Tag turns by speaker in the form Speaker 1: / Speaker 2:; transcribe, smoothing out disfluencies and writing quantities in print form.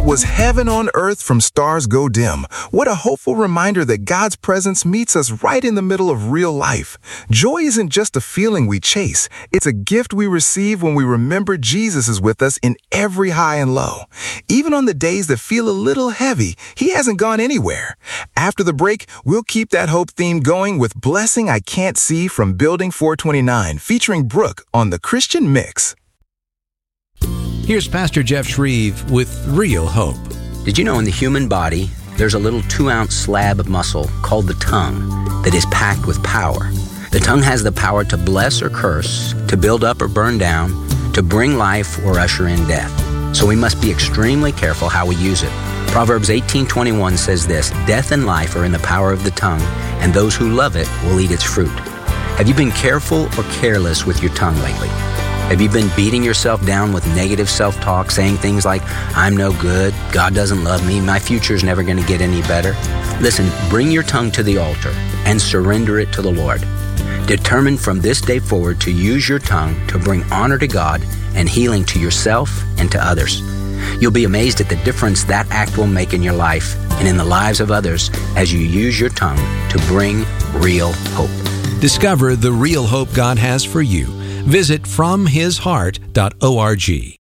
Speaker 1: was heaven on earth from stars go dim. What a hopeful reminder that God's presence meets us right in the middle of real life. Joy isn't just a feeling we chase. It's a gift we receive when we remember Jesus is with us in every high and low. Even on the days that feel a little heavy, He hasn't gone anywhere. After the break, we'll keep that hope theme going with Blessing I Can't See from Building 429, featuring Brooke on The Christian Mix.
Speaker 2: Here's Pastor Jeff Shreve with Real Hope.
Speaker 3: Did you know in the human body, there's a little 2-ounce slab of muscle called the tongue that is packed with power? The tongue has the power to bless or curse, to build up or burn down, to bring life or usher in death. So we must be extremely careful how we use it. Proverbs 18:21 says this, "Death and life are in the power of the tongue, and those who love it will eat its fruit." Have you been careful or careless with your tongue lately? Have you been beating yourself down with negative self-talk, saying things like, "I'm no good, God doesn't love me, my future's never going to get any better"? Listen, bring your tongue to the altar and surrender it to the Lord. Determine from this day forward to use your tongue to bring honor to God and healing to yourself and to others. You'll be amazed at the difference that act will make in your life and in the lives of others as you use your tongue to bring real hope.
Speaker 2: Discover the real hope God has for you. Visit FromHisHeart.org.